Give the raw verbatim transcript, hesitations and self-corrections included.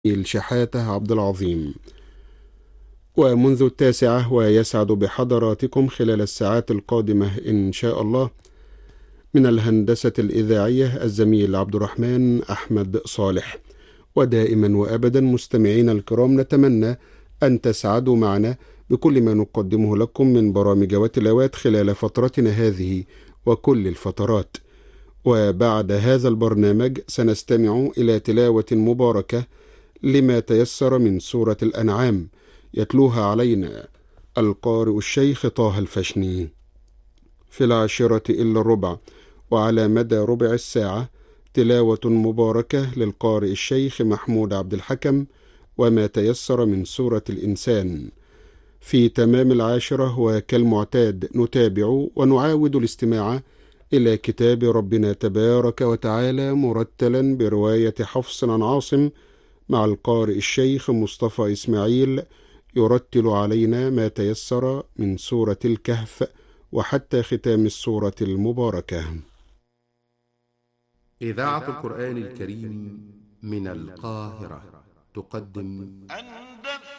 شحاتة عبد العظيم. ومنذ التاسعة ويسعد بحضراتكم خلال الساعات القادمة إن شاء الله من الهندسة الإذاعية الزميل عبد الرحمن أحمد صالح. ودائما وأبدا مستمعينا الكرام، نتمنى أن تسعدوا معنا بكل ما نقدمه لكم من برامج وتلاوات خلال فترتنا هذه وكل الفترات. وبعد هذا البرنامج سنستمع إلى تلاوة مباركة لما تيسر من سورة الأنعام، يتلوها علينا القارئ الشيخ طه الفشني في العاشرة إلا الربع. وعلى مدى ربع الساعة تلاوة مباركة للقارئ الشيخ محمود عبد الحكم وما تيسر من سورة الإنسان. في تمام العاشرة وكالمعتاد نتابع ونعاود الاستماع إلى كتاب ربنا تبارك وتعالى مرتلا برواية حفص عن عاصم مع القارئ الشيخ مصطفى إسماعيل، يرتل علينا ما تيسر من سورة الكهف وحتى ختام السورة المباركة. إذاعة القرآن الكريم من القاهرة تقدم